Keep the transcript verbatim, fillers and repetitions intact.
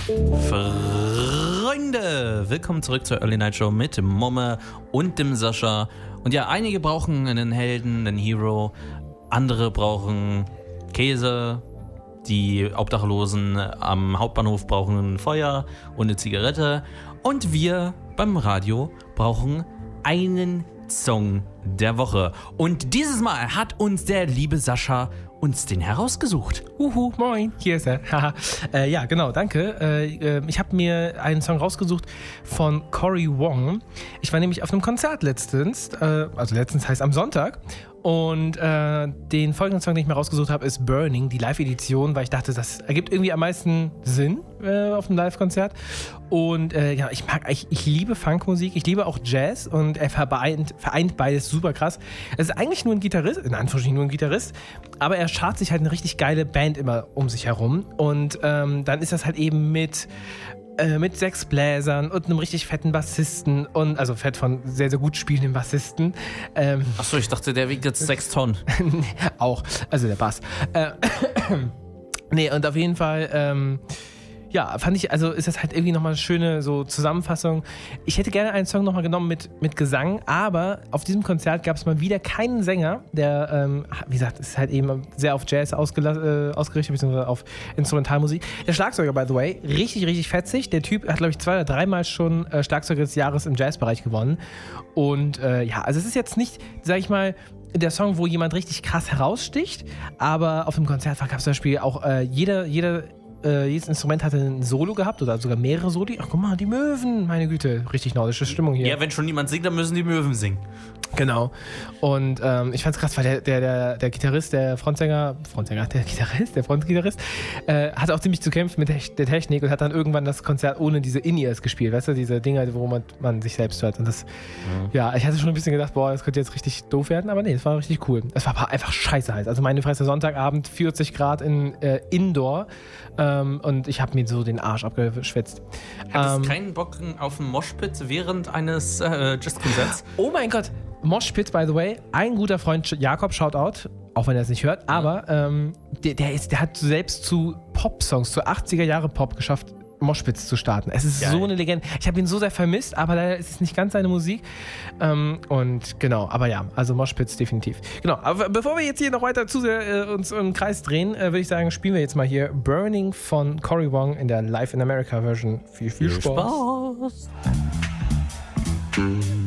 Freunde, willkommen zurück zur Early Night Show mit Momme und dem Sascha. Und ja, einige brauchen einen Helden, einen Hero, andere brauchen Käse, die Obdachlosen am Hauptbahnhof brauchen ein Feuer und eine Zigarette und wir beim Radio brauchen einen Song der Woche. Und dieses Mal hat uns der liebe Sascha uns den herausgesucht. Uhu, moin, hier ist er. äh, ja, genau, danke. Äh, ich habe mir einen Song rausgesucht von Cory Wong. Ich war nämlich auf einem Konzert letztens, äh, also letztens heißt am Sonntag. Und äh, den folgenden Song, den ich mir rausgesucht habe, ist Burning, die Live-Edition, weil ich dachte, das ergibt irgendwie am meisten Sinn äh, auf einem Live-Konzert. Und äh, ja, ich mag, ich, ich liebe Funkmusik, ich liebe auch Jazz und er vereint, vereint beides super krass. Es ist eigentlich nur ein Gitarrist, in Anführungsstrichen nur ein Gitarrist, aber er schart sich halt eine richtig geile Band immer um sich herum. Und ähm, dann ist das halt eben mit mit sechs Bläsern und einem richtig fetten Bassisten und also fett von sehr, sehr gut spielenden Bassisten. Ähm, Achso, ich dachte, der wiegt jetzt sechs Tonnen. Auch, also der Bass. Äh, nee, und auf jeden Fall, ähm, ja, fand ich, also ist das halt irgendwie nochmal eine schöne so Zusammenfassung. Ich hätte gerne einen Song nochmal genommen mit, mit Gesang, aber auf diesem Konzert gab es mal wieder keinen Sänger, der, ähm, wie gesagt, ist halt eben sehr auf Jazz ausgela- äh, ausgerichtet, beziehungsweise auf Instrumentalmusik. Der Schlagzeuger, by the way, richtig, richtig fetzig. Der Typ hat, glaube ich, zwei oder dreimal schon äh, Schlagzeuger des Jahres im Jazzbereich gewonnen. Und äh, ja, also es ist jetzt nicht, sag ich mal, der Song, wo jemand richtig krass heraussticht, aber auf dem Konzert gab es zum Beispiel auch äh, jeder, jeder Äh, jedes Instrument hatte ein Solo gehabt oder sogar mehrere Soli. Ach, guck mal, die Möwen, meine Güte, richtig nordische Stimmung hier. Ja, wenn schon niemand singt, dann müssen die Möwen singen. Genau. Und ähm, ich fand's krass, weil der, der, der, der Gitarrist, der Frontsänger, Frontsänger, der Gitarrist, der Frontgitarrist, äh, hatte auch ziemlich zu kämpfen mit der Technik und hat dann irgendwann das Konzert ohne diese In-Ears gespielt, weißt du, diese Dinger, wo man, man sich selbst hört. Und das, mhm. ja, ich hatte schon ein bisschen gedacht, boah, das könnte jetzt richtig doof werden, aber nee, das war richtig cool. Es war einfach scheiße heiß. Also meine Fresse, Sonntagabend, vierzig Grad in äh, Indoor ähm, und ich habe mir so den Arsch abgeschwitzt. Hattest ähm, keinen Bock auf einen Moshpit während eines äh, Jazzkonzerts? Oh mein Gott! Moshpit, by the way, ein guter Freund Jakob, Shoutout, auch wenn er es nicht hört, aber ähm, der, der, ist, der hat selbst zu Pop-Songs, zu achtziger Jahre Pop geschafft, Moshpits zu starten. Es ist Geil. So eine Legende. Ich habe ihn so sehr vermisst, aber leider ist es nicht ganz seine Musik. Ähm, und genau, aber ja, also Moshpits definitiv. Genau, aber bevor wir jetzt hier noch weiter zu sehr äh, uns im Kreis drehen, äh, würde ich sagen, spielen wir jetzt mal hier Burning von Cory Wong in der Live in America Version. Viel, viel, viel Spaß. Spaß.